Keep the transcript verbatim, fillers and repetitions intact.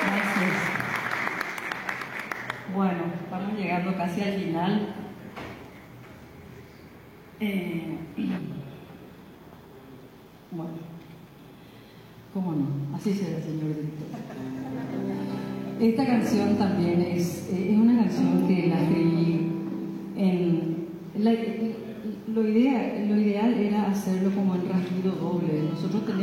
Gracias. Bueno, estamos llegando casi al final. Eh, bueno, cómo no, así será, señor director. Esta canción también es, es una canción que la escribí en... La, lo, idea, lo ideal era hacerlo como en rasguido doble. Nosotros tenemos